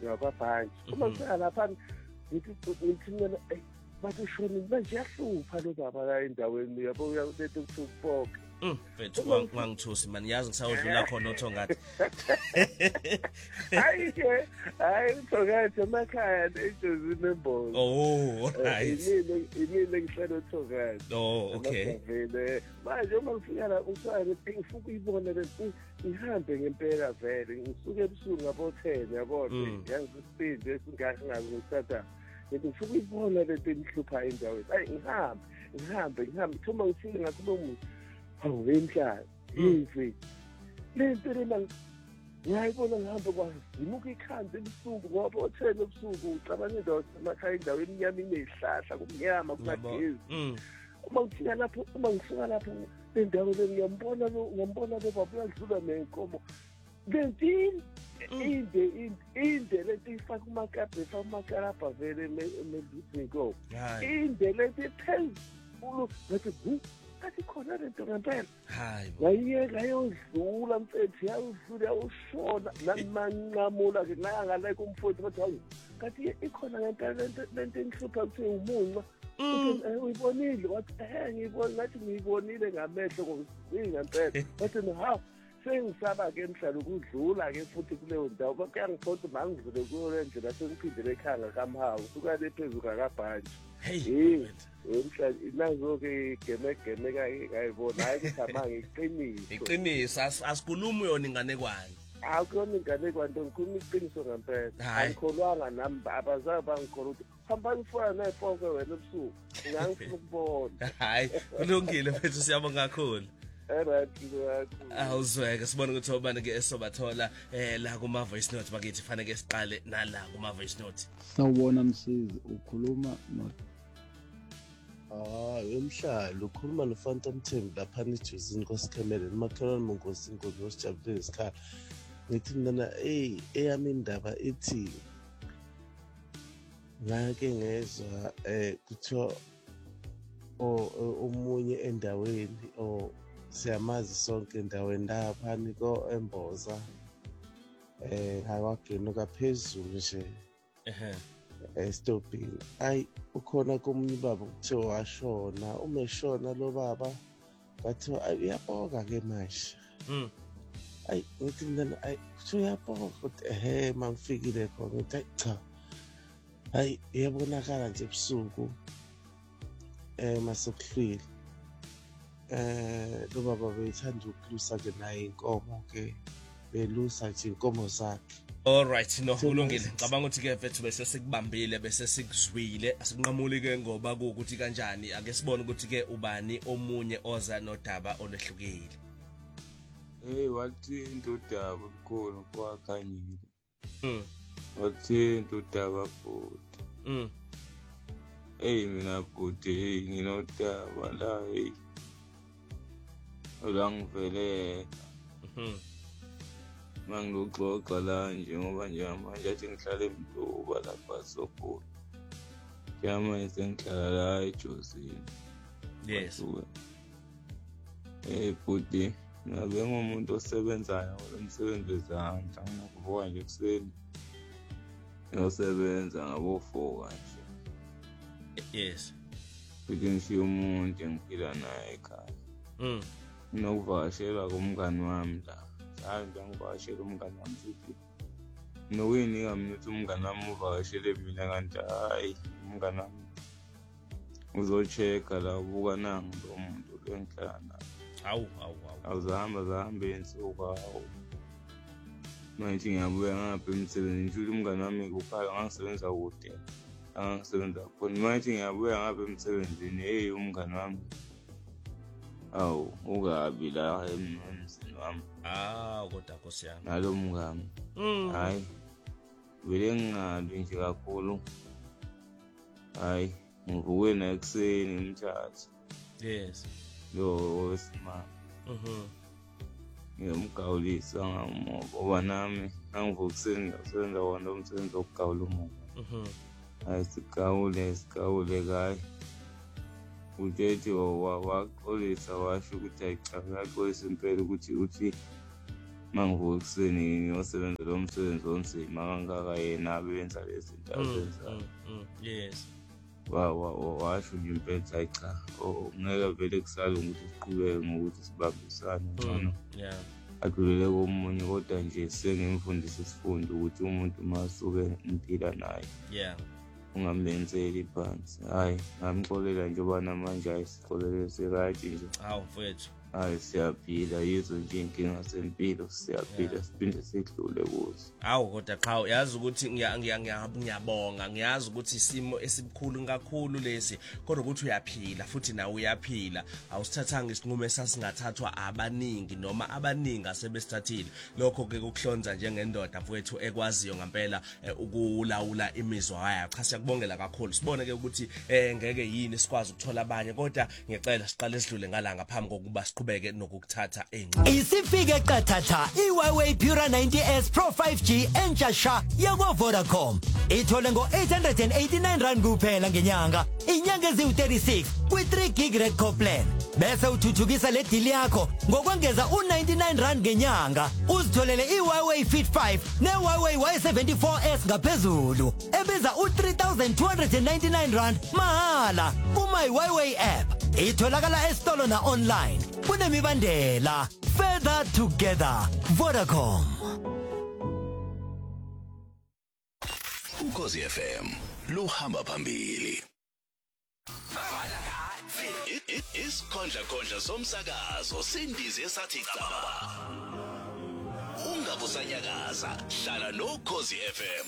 ngakabhanji uma ngifika lapha ngithi mina bathi shoni manje yahlupha lo baba la endaweni yabo uyalethe ukuthupoka mfethu wangithusi man yazi ngisawudlula khona uThongathi hayi uThongathi emakhaya eJozi nembozo right imile ngihlelo uThongathi okay manje uma ngifika la usale ngifuna ukuyibona lento ngihambe ngempela vele ngisuke ebusuku ngabo 10 yabona yangisipinde esingakangazi ngisatha ngifuna ukuyibona lento enhlupha endaweni hayi ngihambe thuma ngifike ngathi lo muntu awuyenhlala yifi lento lena ngiyayibona ngihamba kwazimuka ikhanda ebusuku ngoba othele ebusuku ucabanga indawo emakhaya endaweni enyama inezihlahla kumnyama kunagezi uma ngifika lapho endawo le ngiyambona lo baba uyadlula nenkomo lentini inde lento ifaka umakalabha vele emezinko inde lento iphezulu ngathi khona lento ngempela hayi ngayiyeka yodlula mfethu yawushona nanimanqamula ke ngangale kumfowethu bathi hayi ngathi ikhona ngempela lento engihlupha kuthiwa umunqa uyibonile wathi ngiyibona ngathi ngiyibonile ngamehlo ngempela wathi sengisaba-ke emhlalo ukudlula ke futhi kuleyo ndawo kuyangiphonsa mangidlule kuyo le ndlela sengiphindele ekhanga kamhawu usuka le phezulu kakabhanji nazo-ke igemegeme kayibona hayi ukuthi amange iqiniso asikhulumi yona inganekwane akuyona inganekwane nto ngikhuluma iqiniso ngempela angikholwanga nami abazali bangikholwa ukuthi hamba ngifuna nefonke wena ebusuku ngangifuna ukubona hayi kulungile mfethu siyabonga kakhulu awuzweke sibona ukuthi obani-ke esobathola la kuma-voice note bakithi faneke siqale nala kuma-voice note. Sawubona Msizi, ukhuluma Emhlalo ukhuluma noPhantom Thembi lapha eJozini koSikhemele nomakhelwane mongosi ingozi osijabulile isikhala ngithi mina eyami indaba ethi ngake ngezwa kuthiwa omunye endaweni siyamazi sonke endaweni lapha niko eMboza ngawagena kaphezulu nje estopini ayi ukhona komunye baba kuthiwa washona umeshona lo baba bathiwa uyaboka ke manje ayi ngithi mina ayi kuthiwa uyaboka ukuthi mangifikile khona ngithi cha hayi iyabonakala nje ebusuku masekuhlwile lo baba bethanda ukulusa ke naye inkomo ke belusa nje inkomo zakhe. Alright, no kulungile. Ngicabanga ukuthi ke mfethu bese sikubambile bese sikuzwile asikunqamuli ke ngoba ukuthi kanjani ake sibone ukuthi ke ubani omunye oza nodaba olehlukile. Wathi indodaba kukhona kwakhanyile. Wathi indodaba futhi. Mina futhi nginodaba la olangivele. Mangiloxoxa la njengoba manje athi ngihlala eMhluba lapha Sokolo. Manje sengihlala la eJozini. Yes. Futhi ngabe ngumuntu osebenzayo umsebenzi wezandla ngikuvuka nje ekuseni. Ngiyosebenza ngabo 4 kanje. Yes. Futhi ngishiya umuntu engiphila naye ekhaya. Nokuvakashela kumngani wami la. Hayi ngivakashela umngani wami futhi nokuyinika mina ukuthi umngani wami uvakashele mina kanti hayi umngani wami uzochecka la ubuka nangu lo muntu lenhlala naye awuzahamba insuku manje ngiyabuya ngapha emsebenzini nje umngani wami ukhala ngangisebenza kude angisebenza khona manje ngiyabuya ngapha emsebenzini umngani wami ukabi la emsebenzini wami kodwa Nkosi yami nalo mngani hayi vele ngingabi nje kakhulu hayi ngivuke na ekuseni ngimthatha yes lo wesimama ngiyomgawulisa ngoba nami ngivuka ekuseni ngisebenza wona umsebenzi wokugawula umuntu hayi sigawule kayi ujethi waxolisa washo ukuthi ayicabanga yaxolisa impela ukuthi mangivuka ekuseni ngiyosebenza lo msebenzi onzima kangaka yena abenza lezi zinto azenzayo. Yes. Washo nje impela hayi cha ngeke vele kusale ukuthi siqhubeke ngokuthi sibambisane ngcono. Yeah. Adlulele komunye kodwa nje sengimfundisa isifundo ukuthi umuntu masuke impila naye. Yeah. Ungamenzeli phansi. Hayi ngamxolela nje bana manje ayisixolele sirathi nje. Hawu mfethu. Hayi siyaphila yizo nje inkinga zempilo siyaphila siphinde sidlule kuzo. Hawu kodwa qha uyazi ukuthi ngiyabonga ngiyazi ukuthi isimo esibukhulu kakhulu lesi kodwa ukuthi uyaphila futhi nawe uyaphila awusithathanga isinqumo esasingathathwa abaningi noma abaningi asebesithathile lokho ke ukuhlonza njengendoda mfowethu ekwaziyo ngempela ukulawula imizwa yayo. Cha siyakubongela kakhulu sibone ke ukuthi ngeke yini sikwazi ukuthola abanye kodwa ngicela siqale sidlule ngala ngaphambi kokuba siqhubeke nokukuthatha enqaba. Isifike qathatha iHuawei Pura 90S Pro 5G entsha yakwa Vodacom. Ithole ngo889 rand kuphela ngenyanga. Inyanga eziwu36 kwi3 gig red core plan. Bese uthuthukisa le deal yakho ngokwengeza u99 rand ngenyanga. Uzitholele iHuawei Fit 5 neHuawei Y74S ngaphezulu. Ebiza u3299 rand mahala kuma iHuawei app. Itholakala esitolo na online. Kunemibandela. Further together. Vodacom. Ukhozi FM luhamba phambili. Isikhondla somsakazo sindize esathi caba. Ungabusanyakaza hlala noKhozi FM.